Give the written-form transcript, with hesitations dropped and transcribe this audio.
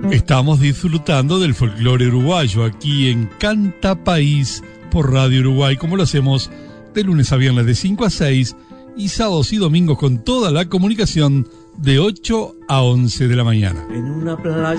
Estamos disfrutando del folclore uruguayo aquí en Canta País por Radio Uruguay, como lo hacemos de lunes a viernes de 5 a 6 y sábados y domingos con toda la comunicación de 8 a 11 de la mañana. En una playa